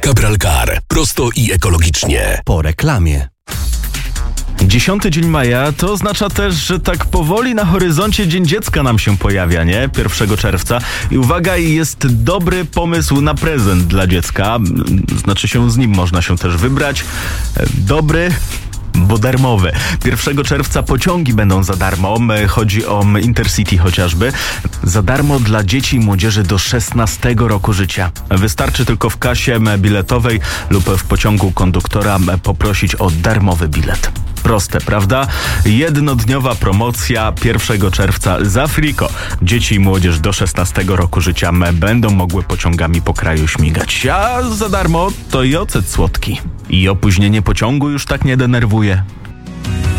Capital Car. Prosto i ekologicznie. Po reklamie. 10 dzień maja to oznacza też, że tak powoli na horyzoncie Dzień Dziecka nam się pojawia, nie? 1 czerwca. I uwaga, jest dobry pomysł na prezent dla dziecka. Znaczy się, z nim można się też wybrać. Dobry, bo darmowe. 1 czerwca pociągi będą za darmo. Chodzi o Intercity chociażby. Za darmo dla dzieci i młodzieży do 16 roku życia. Wystarczy tylko w kasie biletowej lub w pociągu konduktora poprosić o darmowy bilet. Proste, prawda? Jednodniowa promocja 1 czerwca za friko. Dzieci i młodzież do 16 roku życia będą mogły pociągami po kraju śmigać. A za darmo to i ocet słodki. I opóźnienie pociągu już tak nie denerwuje.